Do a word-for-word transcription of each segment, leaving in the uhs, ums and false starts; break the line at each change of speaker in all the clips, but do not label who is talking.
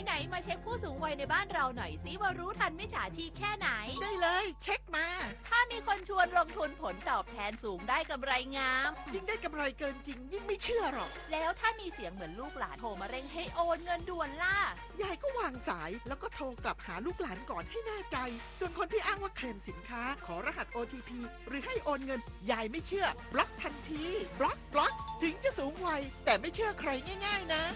ไหนๆมาเช็คผู้สูงวัยในบ้านเราหน่อยสิว่ารู้ทันมิจฉาชีพแค่ไหน
ได้เลยเช็คมา
ถ้ามีคนชวนลงทุนผลตอบแทนสูงได้กำไรงาม
ยิ่งได้กำไรเกินจริงยิ่งไม่เชื่อหรอก
แล้วถ้ามีเสียงเหมือนลูกหลานโทรมาเร่งให้โอนเงินด่วนล่ะ
ยายก็วางสายแล้วก็โทรกลับหาลูกหลานก่อนให้แน่ใจส่วนคนที่อ้างว่าเคลมสินค้าขอรหัส โอ ที พี หรือให้โอนเงินยายไม่เชื่อบล็อกทันทีบล็อกบล็อกถึงจะสูงวัยแต่ไม่เชื่อใครง่ายๆนะ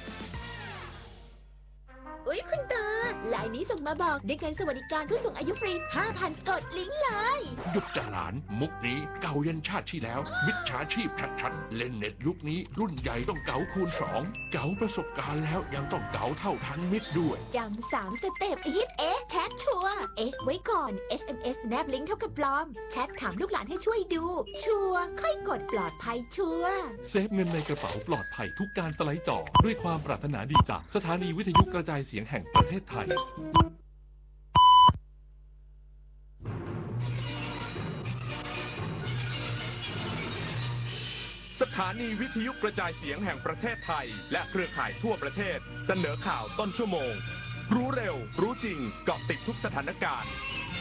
อุ๊ยคุณตาไลน์นี้ส่งมาบอกได้เงินสวัสดิการผู้สูงอายุฟรี ห้าพัน กดลิงก์เลย
หยุดจะหลานมุกนี้เก่ายันชาติที่แล้วมิจฉาชีพชัดๆเล่นเน็ตยุคนี้รุ่นใหญ่ต้องเก๋าคูณสองเก๋าประสบการณ์แล้วยังต้องเก๋าเท่าทันมิตรด้วย
จำสามสเต็ปฮิตเอ๊ะแชทชัวเอ๊ะไว้ก่อน เอส เอ็ม เอส แนบลิงก์เท่ากับปลอมแชทถามลูกหลานให้ช่วยดูชัวค่อยกดปลอดภัยชัว
เซฟเงินในกระเป๋าปลอดภัยทุกการสไลด์จ่อด้วยความปรารถนาดีจากสถานีวิทยุกระจายเสียงแห่งประเทศไทย
สถานีวิทยุกระจายเสียงแห่งประเทศไทยและเครือข่ายทั่วประเทศเสนอข่าวต้นชั่วโมงรู้เร็วรู้จริงเกาะติดทุกสถานการณ์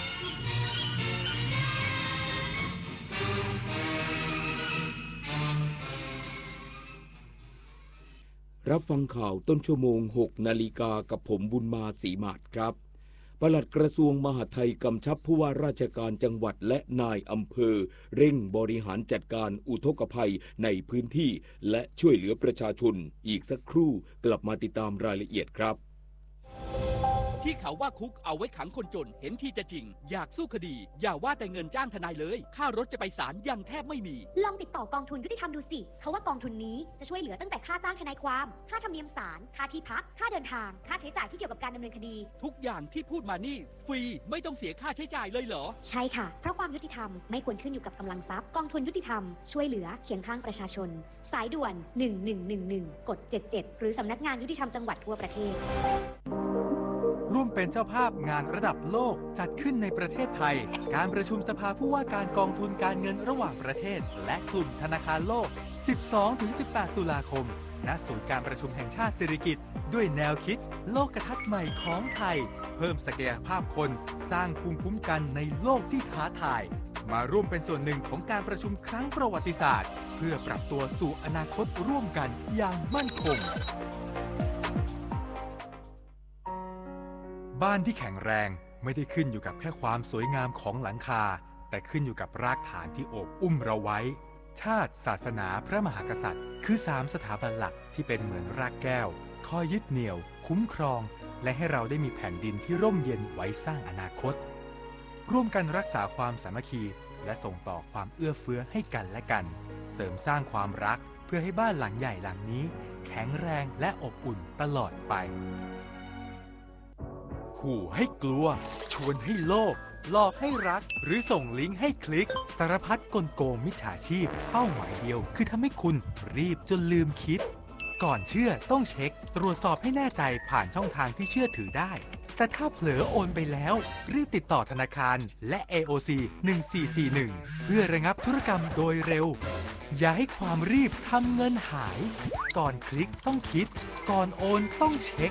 รับฟังข่าวต้นชั่วโมงหกนาฬิกากับผมบุญมาศรีมาศครับปลัดกระทรวงมหาดไทยกำชับผู้ว่าราชการจังหวัดและนายอำเภอเร่งบริหารจัดการอุทกภัยในพื้นที่และช่วยเหลือประชาชนอีกสักครู่กลับมาติดตามรายละเอียดครับ
ที่เขาว่าคุกเอาไว้ขังคนจนเห็นที่จะจริงอยากสู้คดีอย่าว่าแต่เงินจ้างทนายเลยค่ารถจะไปศาลยังแทบไม่มี
ลองติดต่อกองทุนยุติธรรมดูสิเขาว่ากองทุนนี้จะช่วยเหลือตั้งแต่ค่าจ้างทนายความค่าธรรมเนียมศาลค่าที่พักค่าเดินทางค่าใช้จ่ายที่เกี่ยวกับการดำเนินคดี
ทุกอย่างที่พูดมานี่ฟรีไม่ต้องเสียค่าใช้จ่ายเลยเหรอ
ใช่ค่ะเพราะความยุติธรรมไม่ควรขึ้นอยู่กับกำลังทรัพย์กองทุนยุติธรรมช่วยเหลือเคียงข้างประชาชนสายด่วนหนึ่งหนึ่งหนึ่งหนึ่งกดเจ็ดเจ็ดหรือสำนักงานยุติธรรมจังหวัดทั่วประเทศ
ร่วมเป็นเจ้าภาพงานระดับโลกจัดขึ้นในประเทศไทยการประชุมสภาผู้ว่าการกองทุนการเงินระหว่างประเทศและกลุ่มธนาคารโลก สิบสองถึงสิบแปด ตุลาคมณศูนย์การประชุมแห่งชาติสิริกิติ์ด้วยแนวคิดโลกทัศน์ใหม่ของไทยเพิ่มศักยภาพคนสร้างภูมิคุ้มกันในโลกที่ท้าทายมาร่วมเป็นส่วนหนึ่งของการประชุมครั้งประวัติศาสตร์เพื่อปรับตัวสู่อนาคตร่วมกันอย่างมั่นคงบ้านที่แข็งแรงไม่ได้ขึ้นอยู่กับแค่ความสวยงามของหลังคาแต่ขึ้นอยู่กับรากฐานที่โอบอุ้มเราไว้ชาติศาสนาพระมหากษัตริย์คือสามสถาบันหลักที่เป็นเหมือนรากแก้วคอยยึดเหนี่ยวคุ้มครองและให้เราได้มีแผ่นดินที่ร่มเย็นไว้สร้างอนาคตร่วมกันรักษาความสามัคคีและส่งต่อความเอื้อเฟื้อให้กันและกันเสริมสร้างความรักเพื่อให้บ้านหลังใหญ่หลังนี้แข็งแรงและอบอุ่นตลอดไปขู่ให้กลัวชวนให้โลภหลอกให้รักหรือส่งลิงก์ให้คลิกสารพัดกลโกงมิจฉาชีพเป้าหมายเดียวคือทำให้คุณรีบจนลืมคิดก่อนเชื่อต้องเช็คตรวจสอบให้แน่ใจผ่านช่องทางที่เชื่อถือได้แต่ถ้าเผลอโอนไปแล้วรีบติดต่อธนาคารและ เอ โอ ซี หนึ่งสี่สี่หนึ่งเพื่อระงับธุรกรรมโดยเร็วอย่าให้ความรีบทำเงินหายก่อนคลิกต้องคิดก่อนโอนต้องเช็ค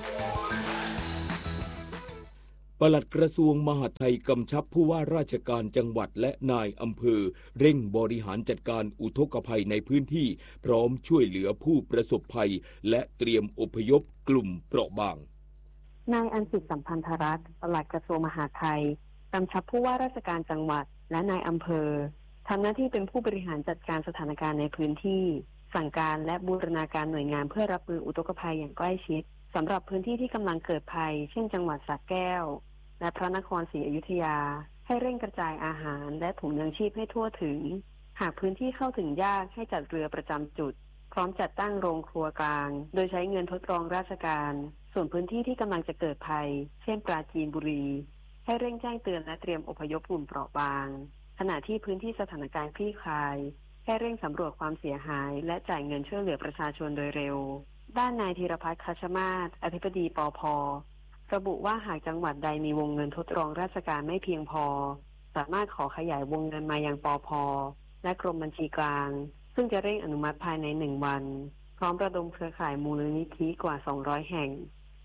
ปลัดกระทรวงมหาดไทยกำชับผู้ว่าราชการจังหวัดและนายอำเภอเร่งบริหารจัดการอุทกภัยในพื้นที่พร้อมช่วยเหลือผู้ประสบภัยและเตรียมอพยพกลุ่มเปราะบาง
นายอันสิทธิสัมพันธรัตน์ปลัดกระทรวงมหาดไทยกำชับผู้ว่าราชการจังหวัดและนายอำเภอทำหน้าที่เป็นผู้บริหารจัดการสถานการณ์ในพื้นที่สั่งการและบูรณาการหน่วยงานเพื่อรับมืออุทกภัยอย่างใกล้ชิดสำหรับพื้นที่ที่กำลังเกิดภัยเช่นจังหวัดสระแก้วและพระนครศรีอยุธยาให้เร่งกระจายอาหารและถุงยังชีพให้ทั่วถึงหากพื้นที่เข้าถึงยากให้จัดเรือประจำจุดพร้อมจัดตั้งโรงครัวกลางโดยใช้เงินทดลองราชการส่วนพื้นที่ที่กำลังจะเกิดภัยเช่นปราจีนบุรีให้เร่งแจ้งเตือนและเตรียมอพยพกลุ่มเปราะบางขณะที่พื้นที่สถานการณ์คลี่คลายให้เร่งสำรวจความเสียหายและจ่ายเงินช่วยเหลือประชาชนโดยเร็วด้านนายธีรพัฒน์ คัชมาศอธิบดีปภ.ระบุว่าหากจังหวัดใดมีวงเงินทดลองราชการไม่เพียงพอสามารถขอขยายวงเงินมายังปภ.และกรมบัญชีกลางซึ่งจะเร่งอนุมัติภายในหนึ่งวันพร้อมระดมเครือข่ายมูลนิธิกว่าสองร้อยแห่ง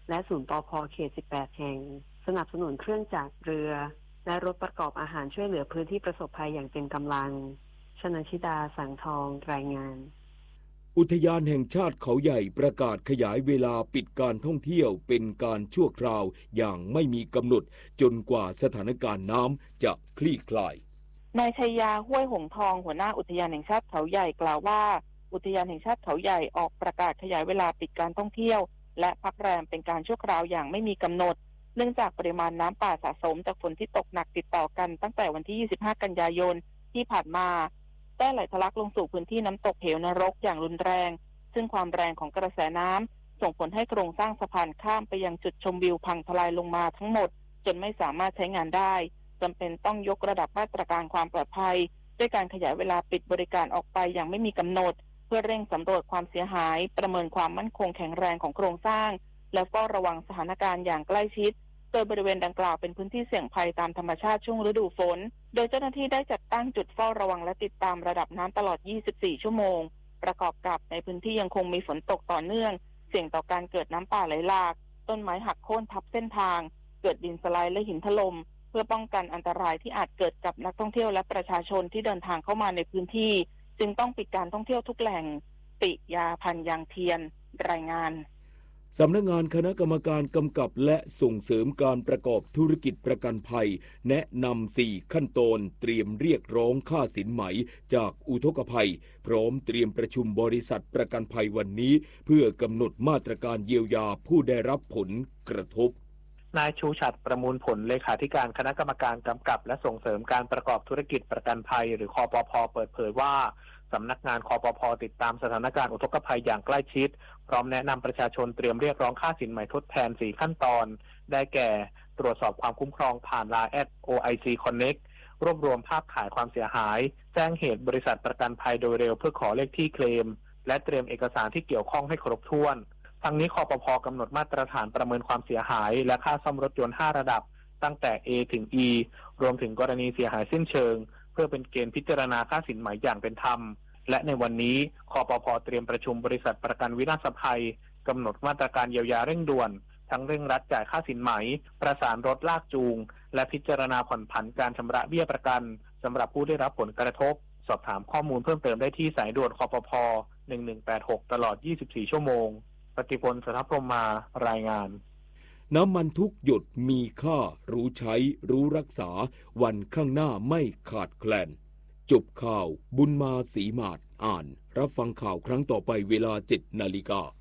และศูนย์ปภ.เขต สิบแปด แห่งสนับสนุนเครื่องจักรเรือและรถประกอบอาหารช่วยเหลือพื้นที่ประสบภัยอย่างเต็มกำลังชนชิดาสังทองรายงาน
อุทยานแห่งชาติเขาใหญ่ประกาศขยายเวลาปิดการท่องเที่ยวเป็นการชั่วคราวอย่างไม่มีกำหนดจนกว่าสถานการณ์น้ำจะคลี่คลาย
นายชัยยาห้วยหงทองหัวหน้าอุทยานแห่งชาติเขาใหญ่กล่าวว่าอุทยานแห่งชาติเขาใหญ่ออกประกาศขยายเวลาปิดการท่องเที่ยวและพักแรมเป็นการชั่วคราวอย่างไม่มีกำหนดเนื่องจากปริมาณน้ำป่าสะสมจากฝนที่ตกหนักติดต่อกันตั้งแต่วันที่ยี่สิบห้ากันยายนที่ผ่านมาได้ไหลทะลักลงสู่พื้นที่น้ำตกเหวนรกอย่างรุนแรงซึ่งความแรงของกระแสน้ำส่งผลให้โครงสร้างสะพานข้ามไปยังจุดชมวิวพังทลายลงมาทั้งหมดจนไม่สามารถใช้งานได้จำเป็นต้องยกระดับมาตรการความปลอดภัยด้วยการขยายเวลาปิดบริการออกไปอย่างไม่มีกำหนดเพื่อเร่งสำรวจความเสียหายประเมินความมั่นคงแข็งแรงของโครงสร้างและเฝ้าระวังสถานการณ์อย่างใกล้ชิดโดยบริเวณดังกล่าวเป็นพื้นที่เสี่ยงภัยตามธรรมชาติช่วงฤดูฝนโดยเจ้าหน้าที่ได้จัดตั้งจุดเฝ้าระวังและติดตามระดับน้ำตลอดยี่สิบสี่ชั่วโมงประกอบกับในพื้นที่ยังคงมีฝนตกต่อเนื่องเสี่ยงต่อการเกิดน้ำป่าไหลหลากต้นไม้หักโค่นทับเส้นทางเกิดดินสไลด์และหินถล่มเพื่อป้องกันอันตรายที่อาจเกิดกับนักท่องเที่ยวและประชาชนที่เดินทางเข้ามาในพื้นที่จึงต้องปิดการท่องเที่ยวทุกแหล่งปิยาพันธ์ยางเทียนรายงาน
สำนักงานคณะกรรมการกำกับและส่งเสริมการประกอบธุรกิจประกันภัยแนะนำสี่ขั้นตอนเตรียมเรียกร้องค่าสินไหมจากอุทกภัยพร้อมเตรียมประชุมบริษัทประกันภัยวันนี้เพื่อกำหนดมาตรการเยียวยาผู้ได้รับผลกระทบ
นายชูฉัตรประมูลผลเลขาธิการคณะกรรมการกำกับและส่งเสริมการประกอบธุรกิจประกันภัยหรือคปภ.เปิดเผยว่าสำนักงานคปภ.ติดตามสถานการณ์อุทกภัยอย่างใกล้ชิดพร้อมแนะนำประชาชนเตรียมเรียกร้องค่าสินไหมทดแทนสี่ขั้นตอนได้แก่ตรวจสอบความคุ้มครองผ่าน ไลน์ แอท โอ ไอ ซี Connect รวบรวมภาพถ่ายความเสียหายแจ้งเหตุบริษัทประกันภัยโดยเร็วเพื่อขอเลขที่เคลมและเตรียมเอกสารที่เกี่ยวข้องให้ครบถ้วนทั้งนี้คปภ.กำหนดมาตรฐานประเมินความเสียหายและค่าซ่อมรถยนต์ห้าระดับตั้งแต่ A ถึง E รวมถึงกรณีเสียหายสิ้นเชิงเพื่อเป็นเกณฑ์พิจารณาค่าสินไหมอย่างเป็นธรรมและในวันนี้คปภ.เตรียมประชุมบริษัทประกันวินาศภัยกำหนดมาตรการเยียวยาเร่งด่วนทั้งเร่งรัดจ่ายค่าสินไหมประสานรถลากจูงและพิจารณาผ่อนผันการชำระเบี้ยประกันสำหรับผู้ได้รับผลกระทบสอบถามข้อมูลเพิ่มเติมได้ที่สายด่วนคปภ.หนึ่งหนึ่งแปดหกตลอดยี่สิบสี่ชั่วโมงปฏิพล สนพรหมารายงาน
น้ำมันทุกหยดมีค่ารู้ใช้รู้รักษาวันข้างหน้าไม่ขาดแคลนจบข่าวบุญมาศรีมาศอ่านรับฟังข่าวครั้งต่อไปเวลา เจ็ดนาฬิกา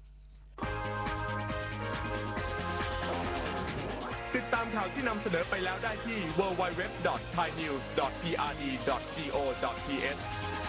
ติดตามข่าวที่นำเสนอไปแล้วได้ที่ ดับเบิลยู ดับเบิลยู ดับเบิลยู ดอท ไทยนิวส์ ดอท พี อาร์ ดี ดอท จี โอ ดอท ที เอช